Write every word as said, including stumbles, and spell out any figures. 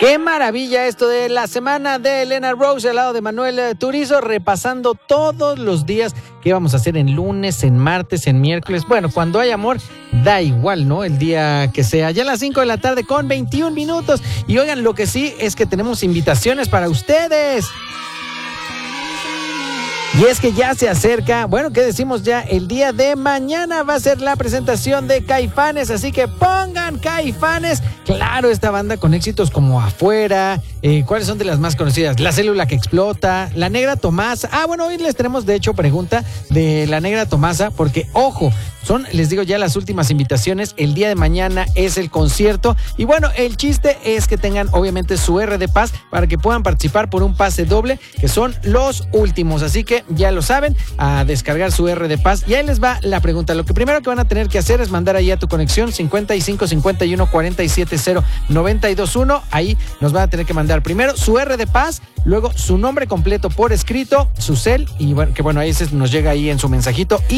Qué maravilla esto de la semana de Elena Rose al lado de Manuel Turizo, repasando todos los días que vamos a hacer en lunes, en martes, en miércoles. Bueno, cuando hay amor, da igual, ¿no? El día que sea. Ya a las cinco de la tarde con veintiún minutos. Y oigan, lo que sí es que tenemos invitaciones para ustedes. Y es que ya se acerca, bueno, ¿qué decimos ya? El día de mañana va a ser la presentación de Caifanes, así que pongan Caifanes. Claro, esta banda con éxitos como Afuera, eh, ¿cuáles son de las más conocidas? La Célula que Explota, La Negra Tomasa. Ah, bueno, hoy les tenemos de hecho pregunta de La Negra Tomasa, porque ojo, son, les digo ya las últimas invitaciones, el día de mañana es el concierto y bueno, el chiste es que tengan obviamente su R de Paz para que puedan participar por un pase doble, que son los últimos, así que ya lo saben, a descargar su R de Paz. Y ahí les va la pregunta. Lo que primero que van a tener que hacer es mandar ahí a tu conexión cincuenta y cinco cincuenta y uno cuarenta y siete cero noventa y dos uno. Ahí nos van a tener que mandar primero su R de Paz, luego su nombre completo por escrito, su cel, y bueno, que bueno, ahí se nos llega ahí en su mensajito. Y